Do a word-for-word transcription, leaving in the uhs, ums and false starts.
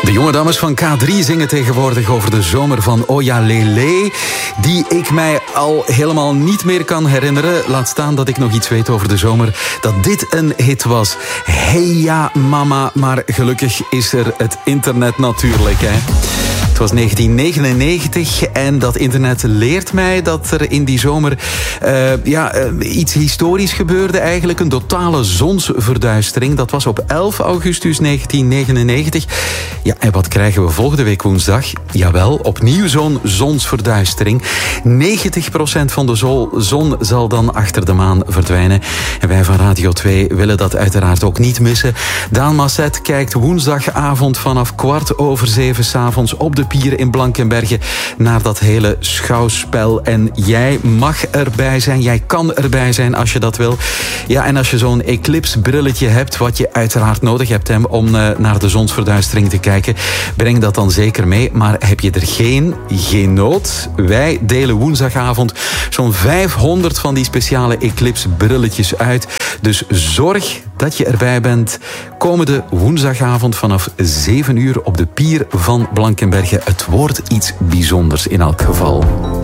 De jonge dames van K drie zingen tegenwoordig over de zomer van Oja Lele, die ik mij al helemaal niet meer kan herinneren. Laat staan dat ik nog iets weet over de zomer, dat dit een hit was. Hey ja mama, maar gelukkig is er het internet natuurlijk, hè. Het was negentien negenennegentig en dat internet leert mij dat er in die zomer uh, ja, uh, iets historisch gebeurde eigenlijk. Een totale zonsverduistering. Dat was op elf augustus negentien negenennegentig. Ja, en wat krijgen we volgende week woensdag? Jawel, opnieuw zo'n zonsverduistering. negentig procent van de zon zal dan achter de maan verdwijnen. En wij van Radio twee willen dat uiteraard ook niet missen. Daan Masset kijkt woensdagavond vanaf kwart over zeven 's avonds op de pier in Blankenberge naar dat hele schouwspel. En jij mag erbij zijn, jij kan erbij zijn als je dat wil. Ja, en als je zo'n eclipse-brilletje hebt, wat je uiteraard nodig hebt hè, om uh, naar de zonsverduistering te kijken, breng dat dan zeker mee. Maar heb je er geen, geen nood? Wij delen woensdagavond zo'n vijfhonderd van die speciale eclipse-brilletjes uit. Dus zorg dat je erbij bent. Komende woensdagavond vanaf zeven uur op de pier van Blankenberge. Het wordt iets bijzonders in elk geval.